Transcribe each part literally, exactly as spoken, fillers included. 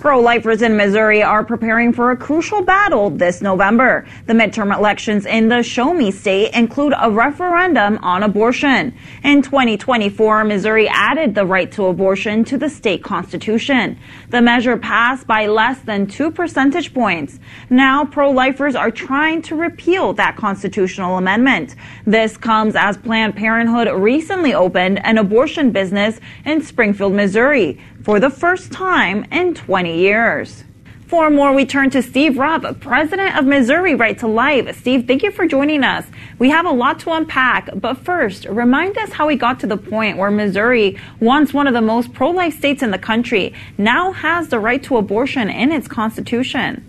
Pro-lifers in Missouri are preparing for a crucial battle this November. The midterm elections in the Show Me state include a referendum on abortion. In twenty twenty-four, Missouri added the right to abortion to the state constitution. The measure passed by less than two percentage points. Now, pro-lifers are trying to repeal that constitutional amendment. This comes as Planned Parenthood recently opened an abortion business in Springfield, Missouri, for the first time in twenty years. For more, we turn to Steve Rupp, president of Missouri Right to Life. Steve, thank you for joining us. We have a lot to unpack, but first, remind us how we got to the point where Missouri, once one of the most pro-life states in the country, now has the right to abortion in its constitution.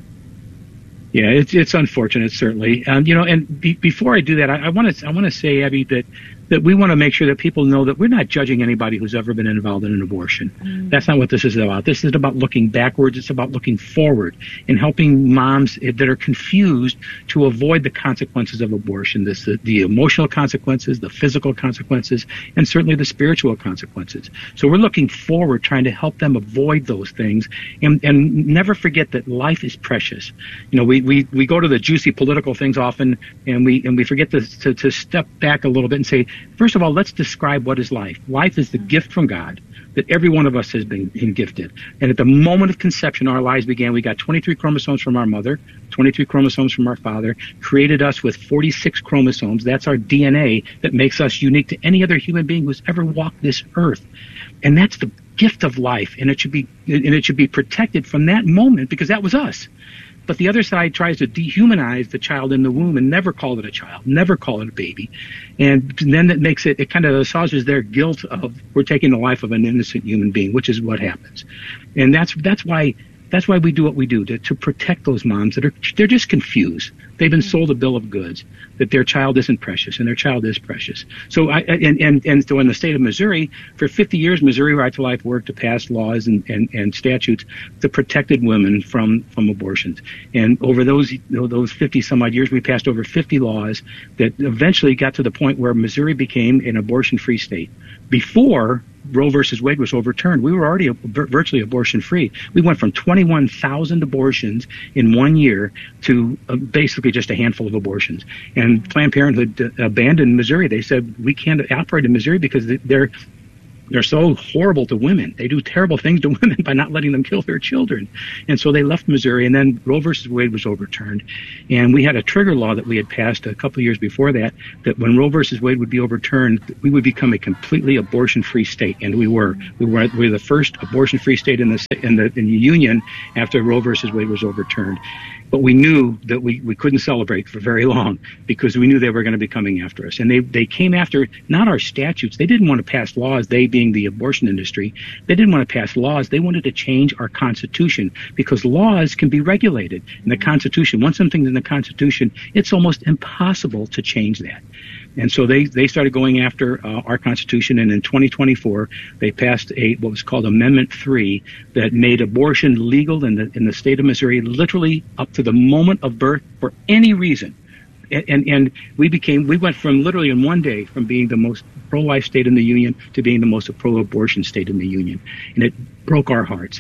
Yeah, it's it's unfortunate, certainly. Um, you know, and be, before I do that, I want to I want to say, Abby, that that we want to make sure that people know that we're not judging anybody who's ever been involved in an abortion. Mm. That's not what this is about. This is about looking backwards. It's about looking forward and helping moms that are confused to avoid the consequences of abortion, this, the, the emotional consequences, the physical consequences, and certainly the spiritual consequences. So we're looking forward, trying to help them avoid those things, and, and never forget that life is precious. You know, we, we, we go to the juicy political things often, and we and we forget to, to, to step back a little bit and say, first of all, let's describe what is life. Life is the gift from God that every one of us has been, been gifted. And at the moment of conception, our lives began. We got twenty-three chromosomes from our mother, twenty-three chromosomes from our father, created us with forty-six chromosomes. That's our D N A that makes us unique to any other human being who's ever walked this earth. And that's the gift of life. And it should be, and it should be protected from that moment, because that was us. But the other side tries to dehumanize the child in the womb and never call it a child, never call it a baby. And then that makes it, it kind of assuages their guilt of we're taking the life of an innocent human being, which is what happens. And that's that's why that's why we do what we do, to, to protect those moms that are, they're just confused. They've been sold a bill of goods that their child isn't precious, and their child is precious. So, I, and, and, and so in the state of Missouri, for fifty years, Missouri Right to Life worked to pass laws and, and, and statutes that protected women from, from abortions. And over those, you know, those fifty some odd years, we passed over fifty laws that eventually got to the point where Missouri became an abortion-free state. Before Roe versus Wade was overturned, we were already virtually abortion-free. We went from twenty-one thousand abortions in one year to uh, basically just a handful of abortions. And Planned Parenthood uh, abandoned Missouri. They said, we can't operate in Missouri because they're They're so horrible to women. They do terrible things to women by not letting them kill their children. And so they left Missouri, and then Roe versus Wade was overturned. And we had a trigger law that we had passed a couple of years before that, that when Roe versus Wade would be overturned, we would become a completely abortion-free state. And we were. We were, we were the first abortion-free state in the, in the, in the union after Roe versus Wade was overturned. But we knew that we, we couldn't celebrate for very long, because we knew they were going to be coming after us. And they, they came after not our statutes. They didn't want to pass laws, they being the abortion industry. They didn't want to pass laws. They wanted to change our Constitution, because laws can be regulated. In the Constitution, once something's in the Constitution, it's almost impossible to change that. And so they, they started going after uh, our Constitution, and in twenty twenty-four, they passed a what was called Amendment three that made abortion legal in the in the state of Missouri, literally up to the moment of birth for any reason. And, and, and we became, we went from literally in one day from being the most pro-life state in the union to being the most pro-abortion state in the union. And it broke our hearts.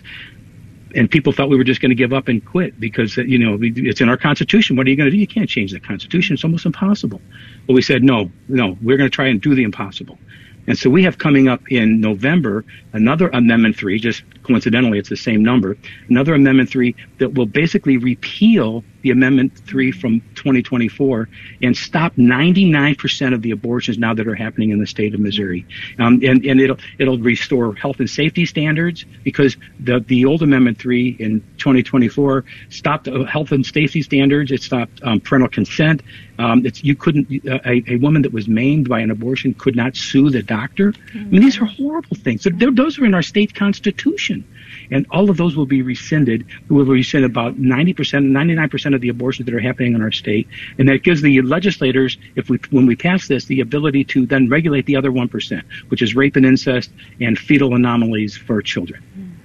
And people thought we were just going to give up and quit because, you know, it's in our Constitution. What are you going to do? You can't change the Constitution. It's almost impossible. But we said, no, no, we're going to try and do the impossible. And so we have coming up in November another Amendment three, just coincidentally it's the same number, another Amendment three that will basically repeal the Amendment three from twenty twenty-four and stop ninety-nine percent of the abortions now that are happening in the state of Missouri. Um, and, and it'll it'll restore health and safety standards, because the, the old Amendment three in twenty twenty-four stopped uh, health and safety standards. It stopped um, parental consent. Um, it's, you couldn't, uh, a, a woman that was maimed by an abortion could not sue the doctor. Mm-hmm. I mean, these are horrible things. So those are in our state constitution. And all of those will be rescinded. We will rescind about ninety percent, ninety-nine percent of the abortions that are happening in our state. And that gives the legislators, if we, when we pass this, the ability to then regulate the other one percent, which is rape and incest and fetal anomalies for children.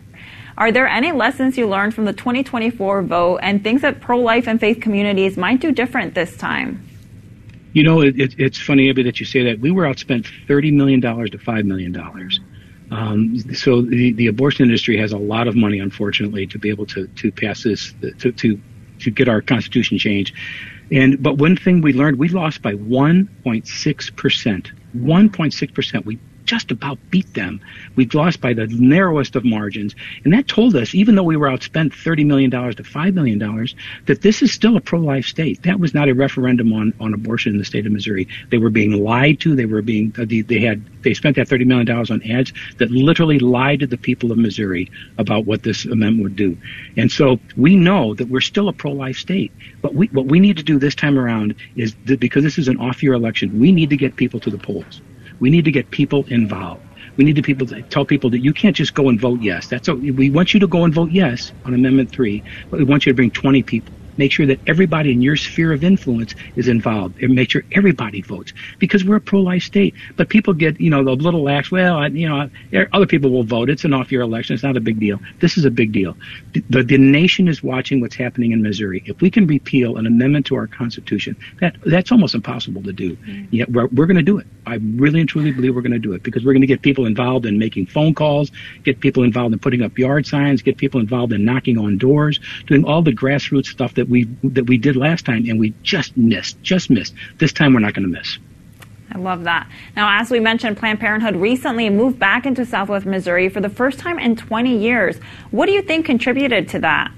Are there any lessons you learned from the twenty twenty-four vote and things that pro-life and faith communities might do different this time? You know, it, it, it's funny, Abby, that you say that. We were outspent thirty million dollars to five million dollars. Um, so the, the abortion industry has a lot of money, unfortunately, to be able to, to pass this, to, to, to get our Constitution changed. And, but one thing we learned, we lost by one point six percent. one point six percent. We just about beat them. We lost by the narrowest of margins. And that told us, even though we were outspent thirty million dollars to five million dollars, that this is still a pro-life state. That was not a referendum on, on abortion in the state of Missouri. They were being lied to. They were being, they had, they spent that thirty million dollars on ads that literally lied to the people of Missouri about what this amendment would do. And so we know that we're still a pro-life state. But we, what we need to do this time around is that, because this is an off-year election, we need to get people to the polls. We need to get people involved. We need to people to tell people that you can't just go and vote yes. That's a, we want you to go and vote yes on Amendment three, but we want you to bring twenty people. Make sure that everybody in your sphere of influence is involved, and make sure everybody votes, because we're a pro-life state. But people get, you know, the little lax, well, I, you know, other people will vote. It's an off-year election. It's not a big deal. This is a big deal. The, the nation is watching what's happening in Missouri. If we can repeal an amendment to our Constitution, that that's almost impossible to do. Mm-hmm. Yet we're, we're going to do it. I really and truly believe we're going to do it, because we're going to get people involved in making phone calls, get people involved in putting up yard signs, get people involved in knocking on doors, doing all the grassroots stuff that we that we did last time, and we just missed, just missed. This time we're not going to miss. I love that. Now, as we mentioned, Planned Parenthood recently moved back into Southwest Missouri for the first time in twenty years. What do you think contributed to that?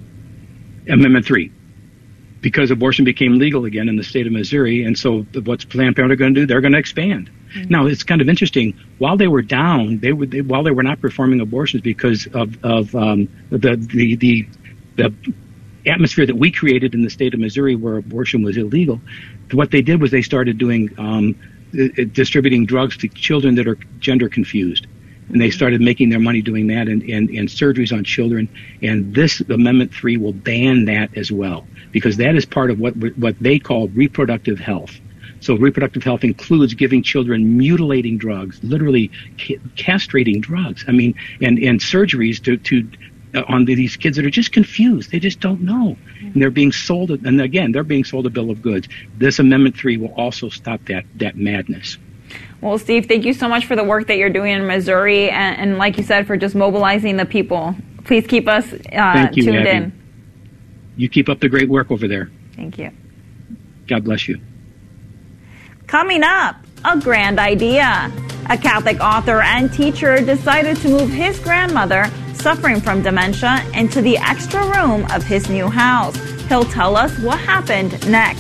Amendment three. Because abortion became legal again in the state of Missouri, and so what's Planned Parenthood going to do? They're going to expand. Mm-hmm. Now, it's kind of interesting. While they were down, they were they, while they were not performing abortions because of of um, the the the the atmosphere that we created in the state of Missouri, where abortion was illegal, what they did was they started doing um, distributing drugs to children that are gender confused. And they started making their money doing that, and, and, and surgeries on children. And this Amendment three will ban that as well, because that is part of what what they call reproductive health. So reproductive health includes giving children mutilating drugs, literally ca- castrating drugs. I mean, and, and surgeries to, to uh, on these kids that are just confused. They just don't know. And they're being sold, and again, they're being sold a bill of goods. This Amendment three will also stop that that madness. Well, Steve, thank you so much for the work that you're doing in Missouri, and, and like you said, for just mobilizing the people. Please keep us uh, thank you, tuned Abby. in. You keep up the great work over there. Thank you. God bless you. Coming up, a grand idea. A Catholic author and teacher decided to move his grandmother, suffering from dementia, into the extra room of his new house. He'll tell us what happened next.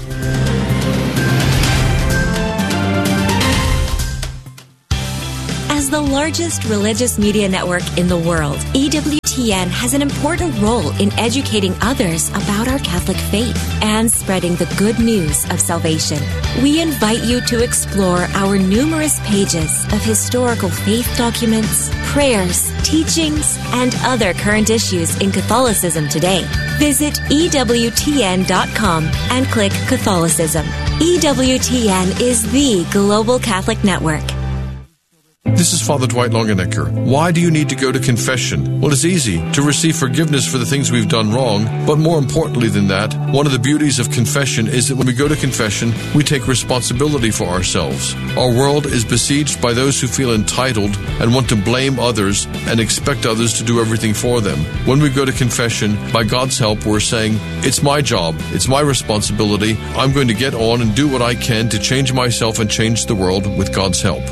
As the largest religious media network in the world, E W T N has an important role in educating others about our Catholic faith and spreading the good news of salvation. We invite you to explore our numerous pages of historical faith documents, prayers, teachings, and other current issues in Catholicism today. Visit E W T N dot com and click Catholicism. E W T N is the global Catholic network. This is Father Dwight Longenecker. Why do you need to go to confession? Well, it's easy to receive forgiveness for the things we've done wrong, but more importantly than that, one of the beauties of confession is that when we go to confession, we take responsibility for ourselves. Our world is besieged by those who feel entitled and want to blame others and expect others to do everything for them. When we go to confession, by God's help, we're saying, it's my job, it's my responsibility, I'm going to get on and do what I can to change myself and change the world with God's help.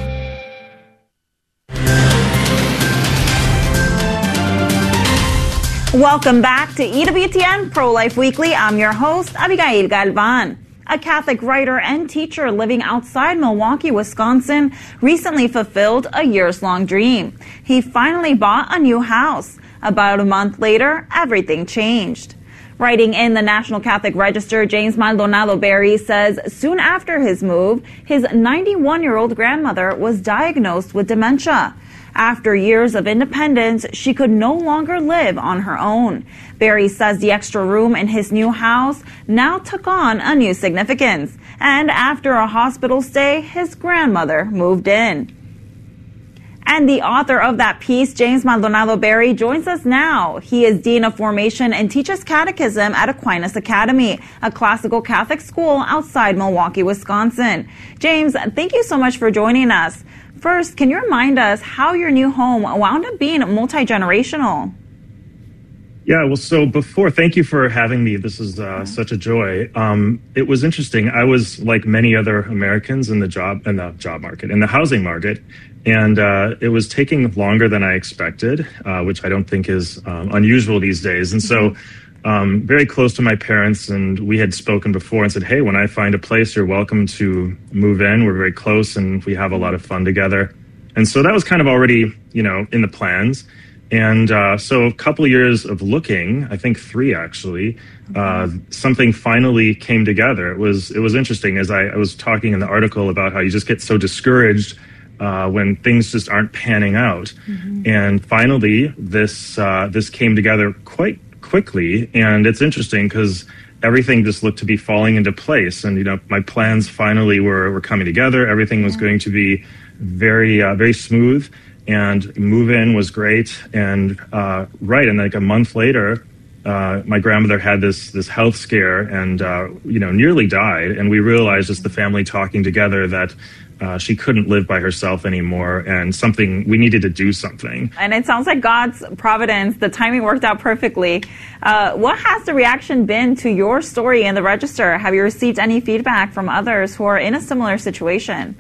Welcome back to E W T N Pro-Life Weekly. I'm your host, Abigail Galvan. A Catholic writer and teacher living outside Milwaukee, Wisconsin, recently fulfilled a years-long dream. He finally bought a new house. About a month later, everything changed. Writing in the National Catholic Register, James Maldonado Berry says soon after his move, his ninety-one-year-old grandmother was diagnosed with dementia. After years of independence, she could no longer live on her own. Berry says the extra room in his new house now took on a new significance. And after a hospital stay, his grandmother moved in. And the author of that piece, James Maldonado Berry, joins us now. He is Dean of Formation and teaches catechism at Aquinas Academy, a classical Catholic school outside Milwaukee, Wisconsin. James, thank you so much for joining us. First, can you remind us how your new home wound up being multi-generational? Yeah, well, so before, thank you for having me. This is uh, such a joy. Um, it was interesting. I was like many other Americans in the job in the job market, in the housing market, and uh, it was taking longer than I expected, uh, which I don't think is um, unusual these days. And so, um, very close to my parents, and we had spoken before and said, "Hey, when I find a place, you're welcome to move in. We're very close, and we have a lot of fun together." And so that was kind of already, you know, in the plans. And uh, so a couple of years of looking, I think three actually, uh, something finally came together. It was it was interesting as I, I was talking in the article about how you just get so discouraged uh, when things just aren't panning out. Mm-hmm. And finally, this uh, this came together quite quickly. And it's interesting because everything just looked to be falling into place. And, you know, my plans finally were, were coming together. Everything was going to be very, uh, very smooth. And move-in was great, and uh, right, and like a month later, uh, my grandmother had this this health scare, and uh, you know, nearly died. And we realized, as the family talking together, that uh, she couldn't live by herself anymore, and something we needed to do something. And it sounds like God's providence. The timing worked out perfectly. Uh, what has the reaction been to your story in the Register? Have you received any feedback from others who are in a similar situation?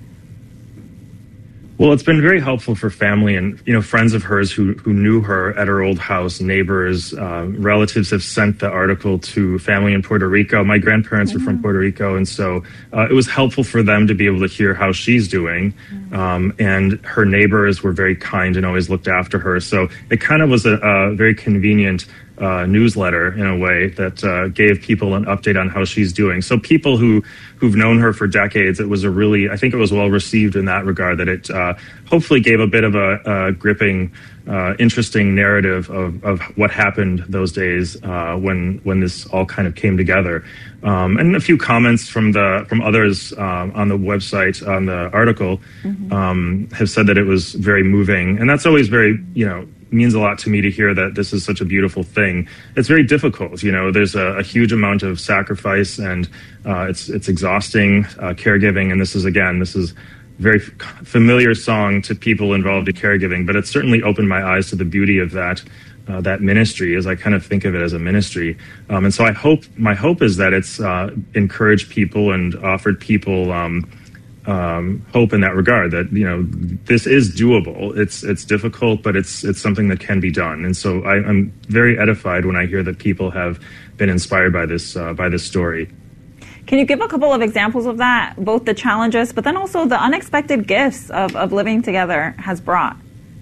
Well, it's been very helpful for family and, you know, friends of hers who who knew her at her old house, neighbors, uh, relatives have sent the article to family in Puerto Rico. My grandparents mm-hmm. are from Puerto Rico, and so uh, it was helpful for them to be able to hear how she's doing. Mm-hmm. Um, and her neighbors were very kind and always looked after her. So it kind of was a, a very convenient Uh, newsletter in a way that uh, gave people an update on how she's doing. So people who, who've known her for decades, it was a really, I think it was well received in that regard, that it uh, hopefully gave a bit of a, a gripping, uh, interesting narrative of, of what happened those days uh, when when this all kind of came together. Um, and a few comments from the from others um, on the website, on the article, mm-hmm. um, have said that it was very moving. And that's always very, you know, means a lot to me to hear that this is such a beautiful thing. It's very difficult, you know, there's a, a huge amount of sacrifice, and uh, it's it's exhausting, uh, caregiving. And this is, again, this is a very f- familiar song to people involved in caregiving, but it's certainly opened my eyes to the beauty of that uh, that ministry, as I kind of think of it as a ministry. Um, and so I hope, my hope is that it's uh, encouraged people and offered people um Um, hope in that regard, that, you know, this is doable. It's it's difficult, but it's it's something that can be done. And so I, I'm very edified when I hear that people have been inspired by this uh, by this story. Can you give a couple of examples of that, both the challenges, but then also the unexpected gifts of, of living together has brought?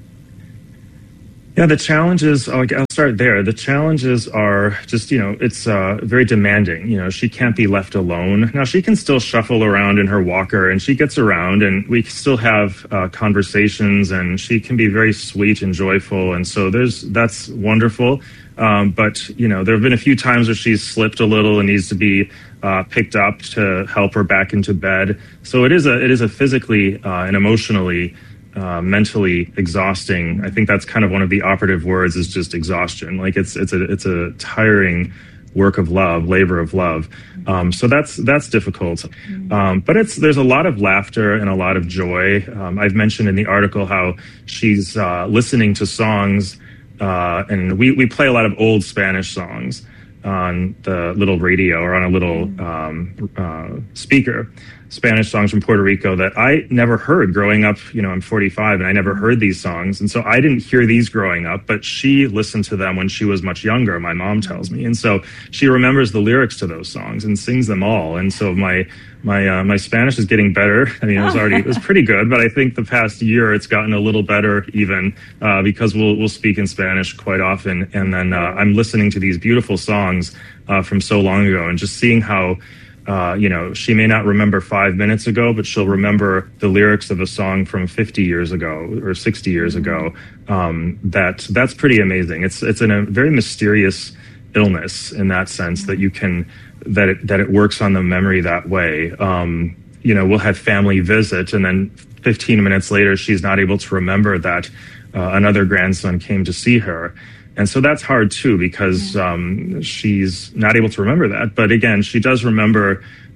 Yeah, the challenges, I'll start there. The challenges are just, you know, it's uh, very demanding. You know, she can't be left alone. Now, she can still shuffle around in her walker, and she gets around, and we still have uh, conversations, and she can be very sweet and joyful. And so there's, that's wonderful. Um, but, you know, there have been a few times where she's slipped a little and needs to be uh, picked up to help her back into bed. So it is a, it is a physically uh, and emotionally Uh, mentally exhausting. I think that's kind of one of the operative words, is just exhaustion. Like it's it's a it's a tiring work of love, labor of love. Um, so that's that's difficult. Um, but it's there's a lot of laughter and a lot of joy. Um, I've mentioned in the article how she's uh, listening to songs, uh, and we we play a lot of old Spanish songs on the little radio or on a little um, uh, speaker. Spanish songs from Puerto Rico that I never heard growing up. You know, I'm forty-five and I never heard these songs. And so I didn't hear these growing up, but she listened to them when she was much younger, my mom tells me. And so she remembers the lyrics to those songs and sings them all. And so my, my, uh, my Spanish is getting better. I mean, it was already, it was pretty good, but I think the past year it's gotten a little better even, uh, because we'll, we'll speak in Spanish quite often. And then, uh, I'm listening to these beautiful songs, uh, from so long ago, and just seeing how, Uh, you know, she may not remember five minutes ago, but she'll remember the lyrics of a song from fifty years ago or sixty years ago. Um, that that's pretty amazing. It's it's in a very mysterious illness in that sense, that you can that it that it works on the memory that way. Um, you know, we'll have family visit, and then fifteen minutes later, she's not able to remember that uh, another grandson came to see her. And so that's hard, too, because um, she's not able to remember that. But again, she does remember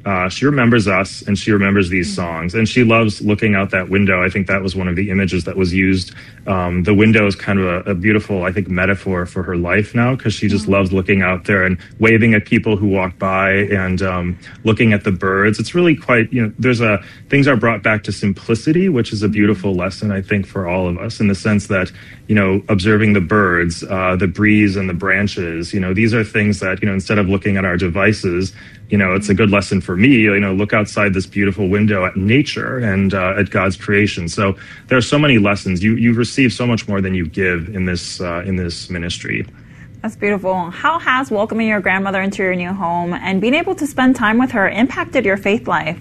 Uh, she remembers us and she remembers these songs, and she loves looking out that window. I think that was one of the images that was used. Um, the window is kind of a, a beautiful, I think, metaphor for her life now, because she just loves looking out there and waving at people who walk by and um, looking at the birds. It's really quite, you know, there's a, things are brought back to simplicity, which is a beautiful lesson, I think, for all of us, in the sense that, you know, observing the birds, uh, the breeze and the branches, you know, these are things that, you know, instead of looking at our devices, you know, it's a good lesson for me, you know, look outside this beautiful window at nature and uh, at God's creation. So there are so many lessons. You you receive so much more than you give in this uh, in this ministry. That's beautiful. How has welcoming your grandmother into your new home and being able to spend time with her impacted your faith life?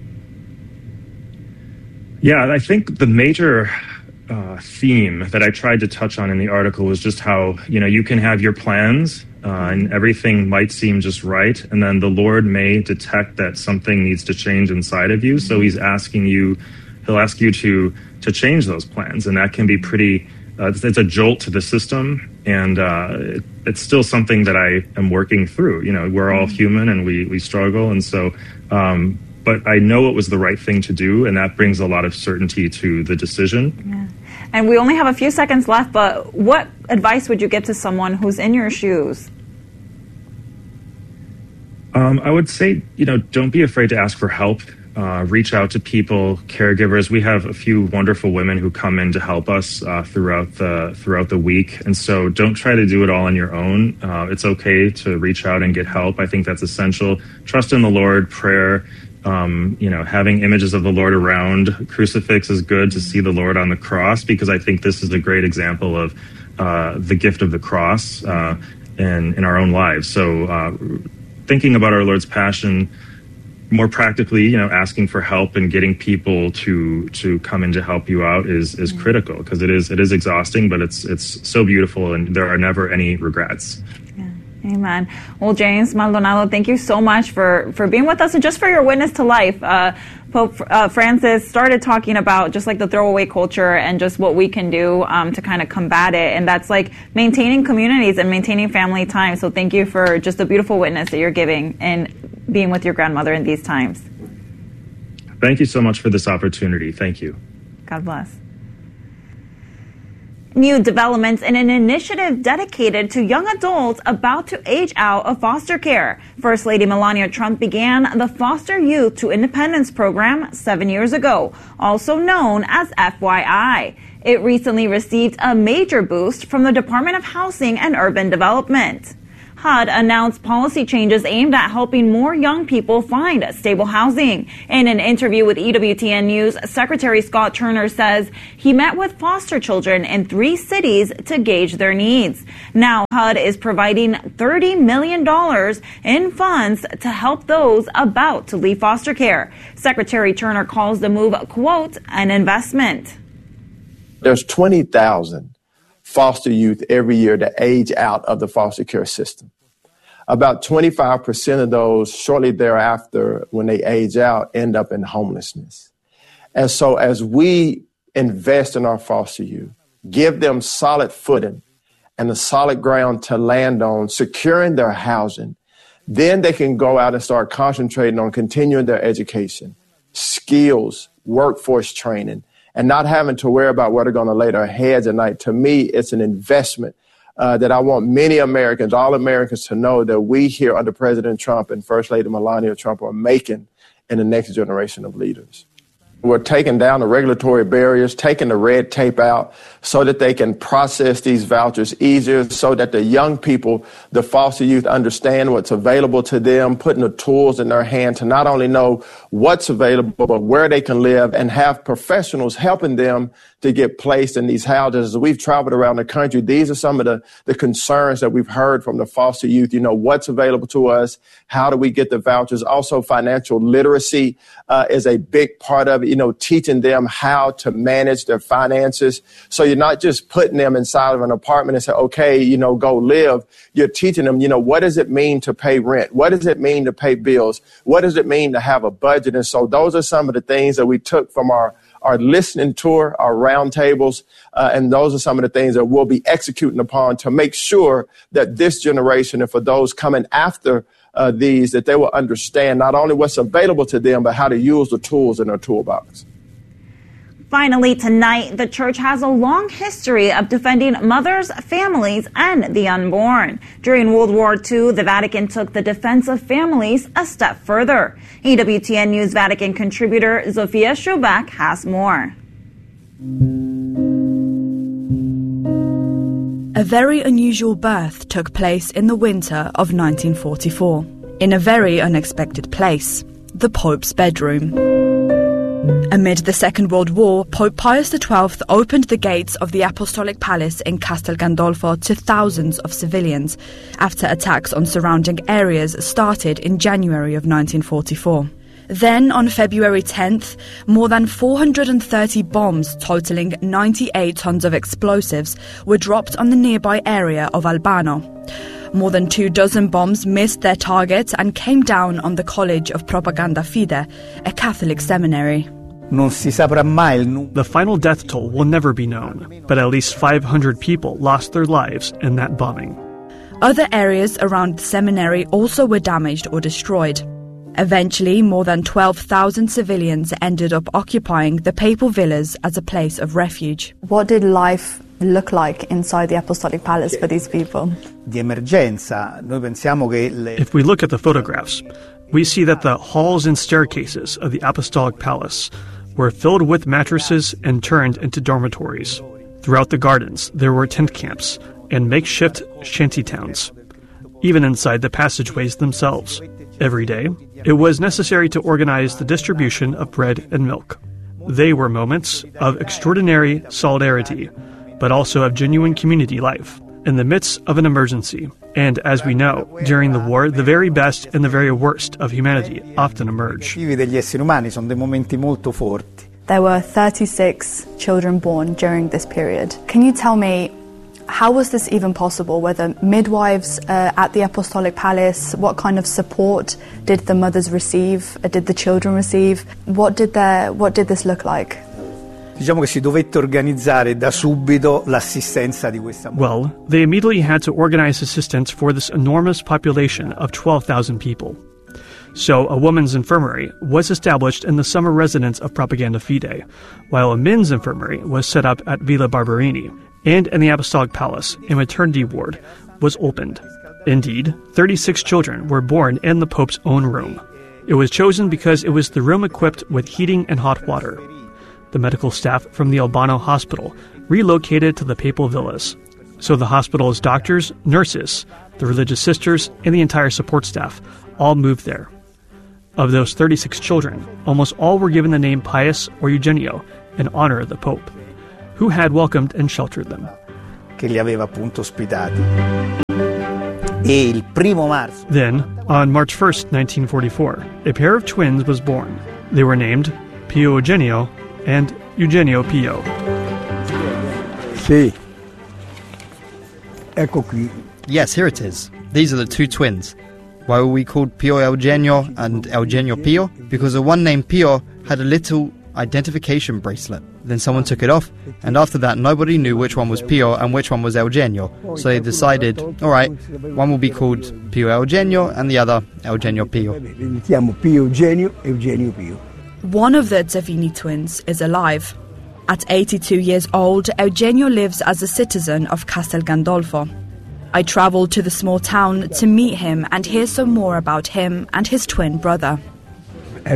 Yeah, I think the major uh, theme that I tried to touch on in the article was just how, you know, you can have your plans, Uh, and everything might seem just right, and then the Lord may detect that something needs to change inside of you. So he's asking you, he'll ask you to to change those plans, and that can be pretty, uh, it's, it's a jolt to the system, and uh, it, it's still something that I am working through. You know, we're all human, and we, we struggle, and so, um, but I know it was the right thing to do, and that brings a lot of certainty to the decision. Yeah. And we only have a few seconds left, but what advice would you give to someone who's in your shoes? Um, I would say, you know, don't be afraid to ask for help. Uh, reach out to people, caregivers. We have a few wonderful women who come in to help us uh, throughout the throughout the week. And so don't try to do it all on your own. Uh, it's okay to reach out and get help. I think that's essential. Trust in the Lord, prayer. Um, you know, having images of the Lord around. Crucifix is good to see the Lord on the cross, because I think this is a great example of uh, the gift of the cross uh, in, in our own lives. So uh, thinking about our Lord's passion more practically, you know, asking for help and getting people to to come in to help you out is is mm-hmm. critical, because it is it is exhausting, but it's it's so beautiful, and there are never any regrets. Amen. Well, James Maldonado, thank you so much for, for being with us and just for your witness to life. Uh, Pope uh, Francis started talking about just like the throwaway culture and just what we can do um, to kind of combat it. And that's like maintaining communities and maintaining family time. So thank you for just a beautiful witness that you're giving and being with your grandmother in these times. Thank you so much for this opportunity. Thank you. God bless. New developments in an initiative dedicated to young adults about to age out of foster care. First Lady Melania Trump began the Foster Youth to Independence program seven years ago, also known as F Y I. It recently received a major boost from the Department of Housing and Urban Development. H U D announced policy changes aimed at helping more young people find stable housing. In an interview with E W T N News, Secretary Scott Turner says he met with foster children in three cities to gauge their needs. Now H U D is providing thirty million dollars in funds to help those about to leave foster care. Secretary Turner calls the move, quote, an investment. There's twenty thousand foster youth every year that age out of the foster care system. About twenty-five percent of those shortly thereafter, when they age out, end up in homelessness. And so as we invest in our foster youth, give them solid footing and a solid ground to land on, securing their housing, then they can go out and start concentrating on continuing their education, skills, workforce training, and not having to worry about where they're going to lay their heads at night. To me, it's an investment uh, that I want many Americans, all Americans, to know that we here under President Trump and First Lady Melania Trump are making in the next generation of leaders. We're taking down the regulatory barriers, taking the red tape out so that they can process these vouchers easier, so that the young people, the foster youth, understand what's available to them, putting the tools in their hand to not only know what's available, but where they can live, and have professionals helping them to get placed in these houses. As we've traveled around the country, these are some of the, the concerns that we've heard from the foster youth. You know, what's available to us? How do we get the vouchers? Also, financial literacy uh, is a big part of it. You know, teaching them how to manage their finances. So you're not just putting them inside of an apartment and say, okay, you know, go live. You're teaching them, you know, what does it mean to pay rent? What does it mean to pay bills? What does it mean to have a budget? And so those are some of the things that we took from our our listening tour, our roundtables, uh, and those are some of the things that we'll be executing upon to make sure that this generation, and for those coming after uh, these, that they will understand not only what's available to them, but how to use the tools in their toolbox. Finally, tonight, the church has a long history of defending mothers, families, and the unborn. During World War Two, the Vatican took the defense of families a step further. E W T N News Vatican contributor Zofia Schubach has more. A very unusual birth took place in the winter of nineteen forty-four, in a very unexpected place, the Pope's bedroom. Amid the Second World War, Pope Pius the twelfth opened the gates of the Apostolic Palace in Castel Gandolfo to thousands of civilians after attacks on surrounding areas started in January of nineteen forty-four. Then, on February tenth, more than four hundred thirty bombs totaling ninety-eight tons of explosives were dropped on the nearby area of Albano. More than two dozen bombs missed their target and came down on the College of Propaganda Fide, a Catholic seminary. The final death toll will never be known, but at least five hundred people lost their lives in that bombing. Other areas around the seminary also were damaged or destroyed. Eventually, more than twelve thousand civilians ended up occupying the papal villas as a place of refuge. What did life look like inside the Apostolic Palace for these people? If we look at the photographs, we see that the halls and staircases of the Apostolic Palace were filled with mattresses and turned into dormitories. Throughout the gardens, there were tent camps and makeshift shanty towns. Even inside the passageways themselves, every day, it was necessary to organize the distribution of bread and milk. They were moments of extraordinary solidarity, but also of genuine community life, in the midst of an emergency. And as we know, during the war, the very best and the very worst of humanity often emerge. There were thirty-six children born during this period. Can you tell me, how was this even possible? Were the midwives uh, at the Apostolic Palace? What kind of support did the mothers receive? Uh, did the children receive? What did their, what did this look like? Well, they immediately had to organize assistance for this enormous population of twelve thousand people. So a woman's infirmary was established in the summer residence of Propaganda Fide, while a men's infirmary was set up at Villa Barberini, and in the Apostolic Palace, a maternity ward was opened. Indeed, thirty-six children were born in the Pope's own room. It was chosen because it was the room equipped with heating and hot water. The medical staff from the Albano Hospital relocated to the papal villas. So the hospital's doctors, nurses, the religious sisters, and the entire support staff all moved there. Of those thirty-six children, almost all were given the name Pius or Eugenio in honor of the Pope, who had welcomed and sheltered them. Then, on March first, nineteen forty-four, a pair of twins was born. They were named Pio Eugenio and Eugenio Pio. Sì. Ecco qui. Yes, here it is. These are the two twins. Why were we called Pio Eugenio and Eugenio Pio? Because the one named Pio had a little identification bracelet. Then someone took it off, and after that nobody knew which one was Pio and which one was Eugenio. So they decided, alright, one will be called Pio Eugenio and the other Eugenio Pio. Pio Eugenio, Eugenio Pio. One of the Zaffini twins is alive. At eighty-two years old, Eugenio lives as a citizen of Castel Gandolfo. I travelled to the small town to meet him and hear some more about him and his twin brother. I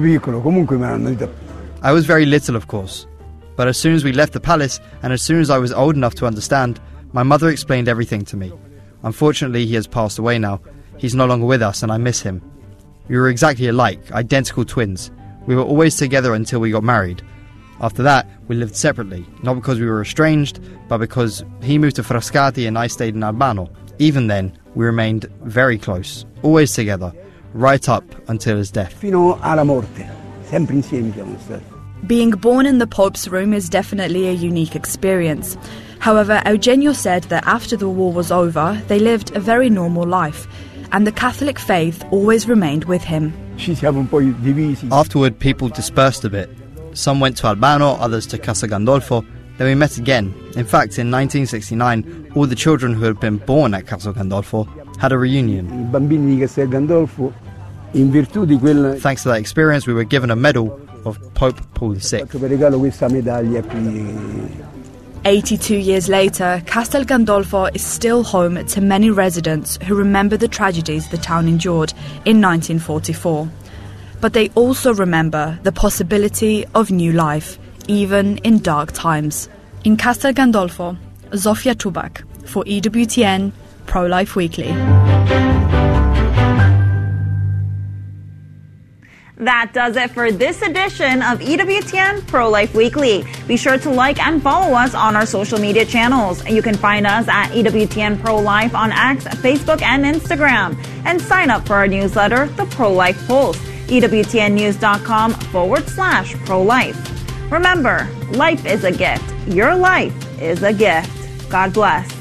was very little, of course. But as soon as we left the palace, and as soon as I was old enough to understand, my mother explained everything to me. Unfortunately, he has passed away now. He's no longer with us, and I miss him. We were exactly alike, identical twins. We were always together until we got married. After that, we lived separately, not because we were estranged, but because he moved to Frascati and I stayed in Albano. Even then, we remained very close, always together, right up until his death. Fino alla morte, sempre insieme siamo stati. Being born in the Pope's room is definitely a unique experience. However, Eugenio said that after the war was over, they lived a very normal life, and the Catholic faith always remained with him. Afterward, people dispersed a bit. Some went to Albano, others to Castel Gandolfo. Then we met again. In fact, in nineteen sixty-nine, all the children who had been born at Castel Gandolfo had a reunion. Bambini di Castel Gandolfo, in virtù di quel... Thanks to that experience, we were given a medal of Pope Paul the Sixth. Per regalo questa medaglia qui. eighty-two years later, Castel Gandolfo is still home to many residents who remember the tragedies the town endured in nineteen forty-four. But they also remember the possibility of new life, even in dark times. In Castel Gandolfo, Zofia Tubak for E W T N Pro-Life Weekly. That does it for this edition of E W T N Pro-Life Weekly. Be sure to like and follow us on our social media channels. You can find us at E W T N Pro-Life on X, Facebook, and Instagram. And sign up for our newsletter, The Pro-Life Pulse, EWTNnews.com forward slash pro-life. Remember, life is a gift. Your life is a gift. God bless.